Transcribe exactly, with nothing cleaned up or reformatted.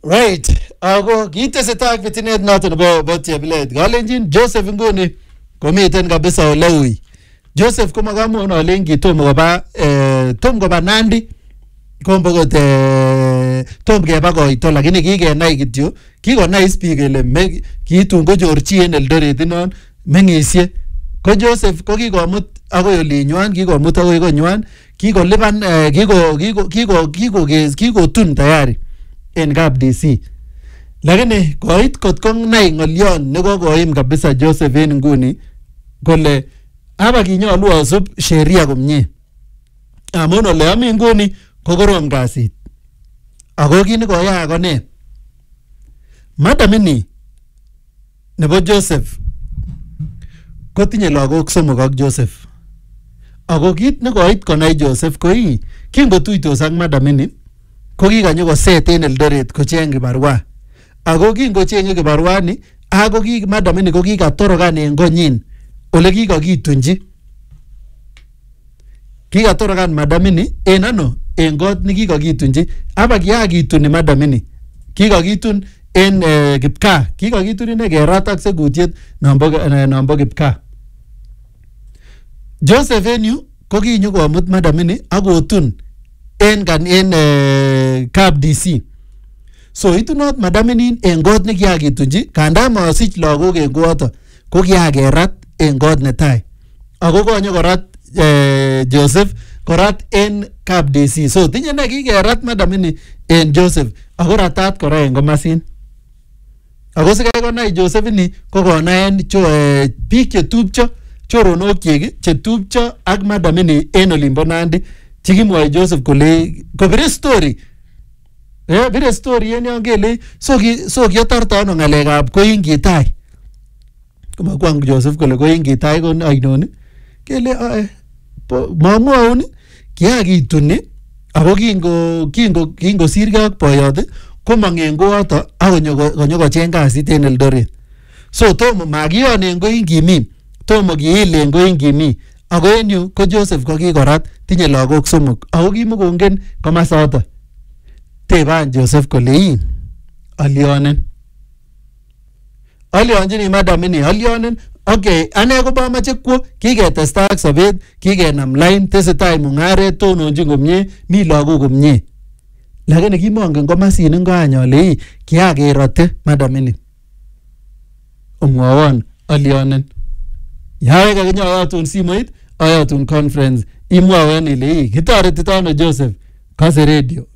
Right. Ako kiteseta ak fitinet noton nebo bo Chebilet. Kalenjin Joseph nguni komiten kabisa ole ui. Joseph koma kamuon ole ngitomo koba eh tom koba Nandi kombo got eh tom keba koito lakini kikenai kityo kikonai speak kele kitun konyorchi en Eldoret inon mengisie. Ko Joseph ko kikomut agoi olinywan kikomut agoi konywan kikolipan kiko kiko kiko kiko kiko tun tayari en Kap D C. Lakini koit kot konai ngolion nekokoim kabisa Joseph en nguni kole aba kinyolu asub sheria komie. Amun ole ami nguni ko korom kasit. Ako kini koyaa kone. Madam ini nebo Joseph kotinye lagok somok ak Joseph. Ako kit nekoit konai Joseph koi kingotuitos ak madam ini ko kikanyo koset en Eldoret kocheng kibarua. Ako kingochenge kibarua ni ako ki madam ini ko kikatorokan en konyin ole kikakitunji. Kikatorokan madam ini en ano en got ni kikakitunji. Aba kiyakituni madam ini. Kikakitun en uh, Kipkaa. Kikakitun ine kerat ak sekutiet nombo uh, nombo Kipkaa. Joseph en yu ko kinyo komut madam ini akotun en kan en uh, Kap D C. So itunot madam ini en got ne kiakitunji kanda masich lagok en koto ko kiakerat en got netai. Ako konyo korat uh, Joseph korat en Kap D C. So tinye ne kikerat madam ini en Joseph ako ratat kora en komasin. Ako sikai konai Joseph ini ko konaen cho uh, biik chetupcho choronok chik chetupcho ak madam ini en olimbo Nandi chikimwoe Joseph kole kobire story. Eh bire story en yon kele so ki so kiotorto ano ngalekab koingitai. Komakwang Joseph kole koingitai kon ainon kele eh mamwaun kiakituni ako kingo kingo kingo sirge ak boyot komang en koyoto akonyo konyo kocheng kasit en Eldoret. So tomo makion en koingimi tomo kiil en koingimi ako en yu ko Joseph ko kikorat tinye lagok somok ako kimukongen komasoto. Teban Joseph kole ii alionen alionjini madam ini alionen. Okay, ane ko bamache kwo kiketesta ak sobet kikenam line tesetai mungaret tononjin komie mi lagok komie. Lakini kimongen komasin ngoany ale ii kiakerote madam ini. Omwowon alionen. Yae kakinyayatun simoit ayatun conference imwowen ile ii kitoretito ano Joseph kase radio.